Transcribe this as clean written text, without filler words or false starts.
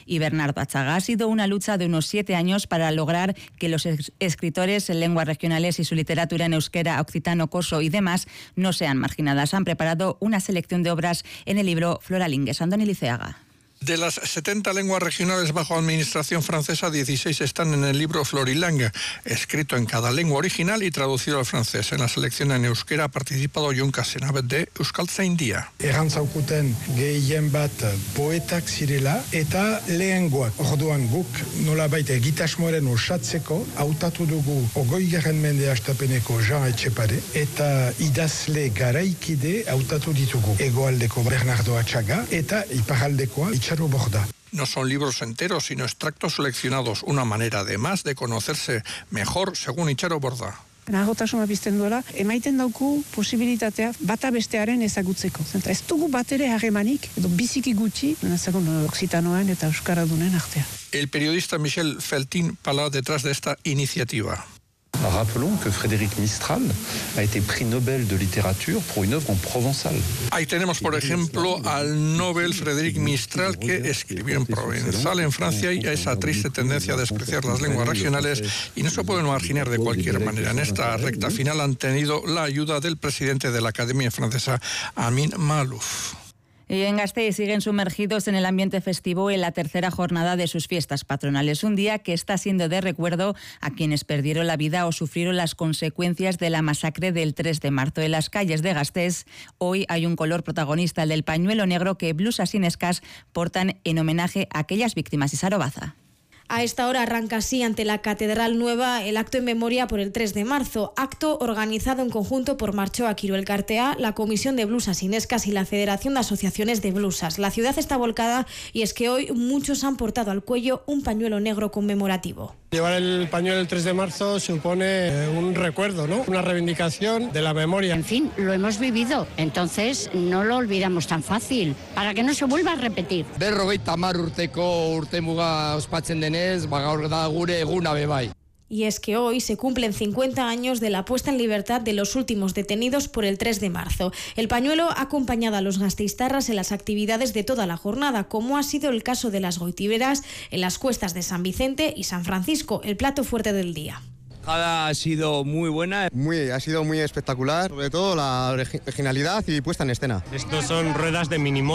y Bernardo Achaga. Ha sido una lucha de unos 7 años para lograr que los escritores en lenguas regionales y su literatura en euskera, occitano, corso y demás no sean marginadas. Han preparado una selección de obras en el libro Floralingues. Andoni Liceaga. De las 70 lenguas regionales bajo administración francesa, 16 están en el libro Florilangue, escrito en cada lengua original y traducido al francés. En la selección en euskera ha participado Jon Casenabet de Euskaltzaindia. Errantzaukuten gehien bat poetak zirela eta lehengoak. Orduan guk nolabait egitasmoaren osatzeko hautatu dugu 20. mende hastapeneko Jean Etxepare eta idazle garaikide hautatu ditugu. Hegoaldeko Bernardo Achaga eta iparraldekoa Itxaro Borda. No son libros enteros, sino extractos seleccionados, una manera además de conocerse mejor, según Itxaro Borda. Nagotasuna bizten duela, emaiten dauku posibilitatea bata bestearen ezagutzeko. Zenta ez dugu bat ere harremanik, edo biziki gutxi, nazagun occitanoen eta euskaradunen artean. El periodista Michel Feltin pala detrás de esta iniciativa. Rappelons que Frédéric Mistral a été prix Nobel de littérature pour une œuvre en provençal. Ahí tenemos, por ejemplo, al Nobel Frédéric Mistral, que escribió en provenzal en Francia, y a esa triste tendencia a despreciar las lenguas regionales, y no se pueden marginar de cualquier manera. En esta recta final han tenido la ayuda del presidente de la Academia Francesa, Amin Maalouf. Y en Gasteiz siguen sumergidos en el ambiente festivo en la tercera jornada de sus fiestas patronales. Un día que está siendo de recuerdo a quienes perdieron la vida o sufrieron las consecuencias de la masacre del 3 de marzo. En las calles de Gasteiz hoy hay un color protagonista, el del pañuelo negro que Blusas Inescas portan en homenaje a aquellas víctimas. Isaro Baza. A esta hora arranca así ante la Catedral Nueva el acto en memoria por el 3 de marzo, acto organizado en conjunto por Martxoa Kiru Elkartea, la Comisión de Blusas Inescas y la Federación de Asociaciones de Blusas. La ciudad está volcada y es que hoy muchos han portado al cuello un pañuelo negro conmemorativo. Llevar el pañuelo el 3 de marzo supone un recuerdo, ¿no? Una reivindicación de la memoria. En fin, lo hemos vivido, entonces no lo olvidamos tan fácil, para que no se vuelva a repetir. 50 urteko urtemuga ospatzen denez, gaur da gure eguna bebai. Y es que hoy se cumplen 50 años de la puesta en libertad de los últimos detenidos por el 3 de marzo. El pañuelo ha acompañado a los gasteiztarras en las actividades de toda la jornada, como ha sido el caso de las goitiberas en las cuestas de San Vicente y San Francisco, el plato fuerte del día. Ha sido muy buena. Ha sido muy espectacular, sobre todo la originalidad y puesta en escena. Estos son ruedas de minimoto.